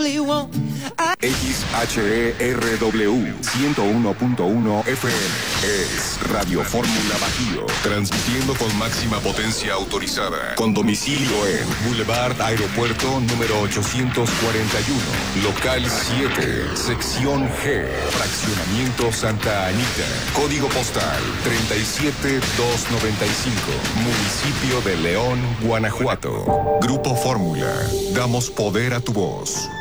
XHERW 101.1 FM es Radio Fórmula Bajío, transmitiendo con máxima potencia autorizada, con domicilio en Boulevard Aeropuerto número 841, local 7, sección G, fraccionamiento Santa Anita, código postal 37295, municipio de León, Guanajuato. Grupo Fórmula, damos poder a tu voz.